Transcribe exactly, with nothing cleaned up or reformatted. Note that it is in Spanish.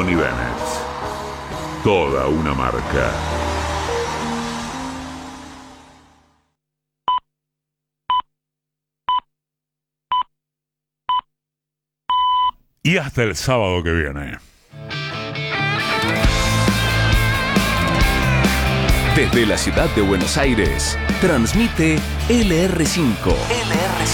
Tony Bennett. Toda una marca. Y hasta el sábado que viene. Desde la ciudad de Buenos Aires, transmite L R cinco. L R cinco.